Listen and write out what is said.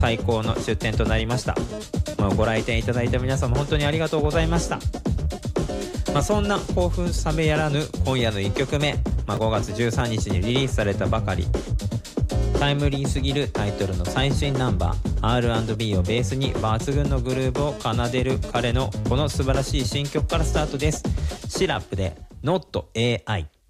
最高の出展となりました。ご来店いただいた皆様本当にありがとうございました。そんな興奮冷めやらぬ今夜の1曲目、5月13日にリリースされたばかり、タイムリーすぎるタイトルの最新ナンバー R&B をベースに抜群のグルーヴを奏でる彼のこの素晴らしい新曲からスタートです。シラップで Not AI。